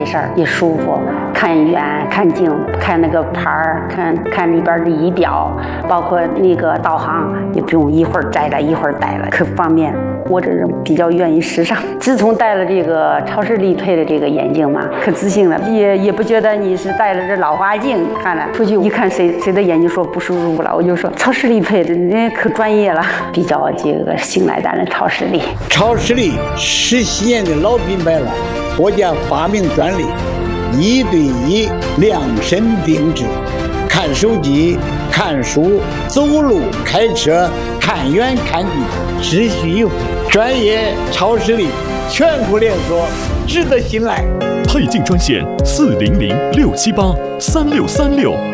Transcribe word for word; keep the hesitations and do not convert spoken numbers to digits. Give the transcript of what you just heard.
事儿也舒服，看远看近，看那个牌儿，看看里边的仪表，包括那个导航，也不用一会儿摘了一会儿戴了，可方便。我这人比较愿意时尚，自从戴了这个超视力配的这个眼镜嘛，可自信了，也也不觉得你是戴了这老花镜，看了出去一看谁谁的眼睛说不舒服了，我就说超视力配的，人家可专业了，比较这个信赖咱的超视力。 超视力十七年的老品牌了，国家发明专利，一对一量身定制，看手机、看书、走路、开车，看远看近，只需一回。专业超视力，全国连锁，值得信赖。 配镜专线四零零六七八三六三六。